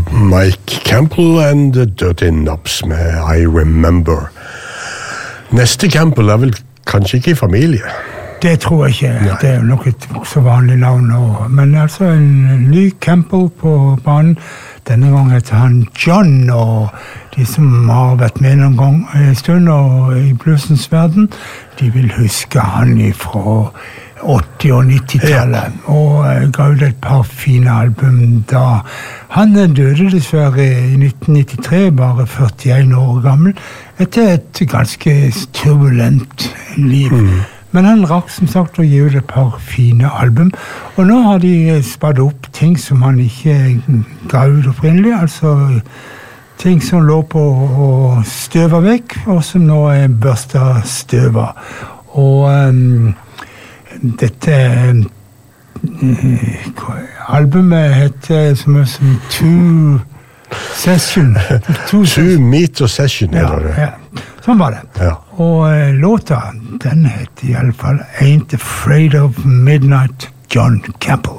Mike Campbell and the Dirty Knobs med I Remember. Neste Campbell vel kanskje ikke i familie? Det tror jeg ikke. Nei. Det nok et så vanlig navn nå. Men altså en ny Campbell på banen. Denne gang heter han John, og de som har vært med noen gang en stund og i bluesens verden, de vil huske han fra 80- og 90-tallet, og ga ut et par fine album da. Han døde dessverre i 1993, bare 41 år gammel, etter et ganske turbulent liv. Men han rakk som sagt å gi ut et par fine album, og nå har de spadet opp ting som han ikke ga ut opprinnelig, altså ting som lå på og støva vekk, og som nå børsta støva. Og dette albumet heter som Two Session. Two Meter Session, eller det? Ja, sånn var det. Ja. Og låta, den heter i alle fall Ain't Afraid of Midnight, John Campbell.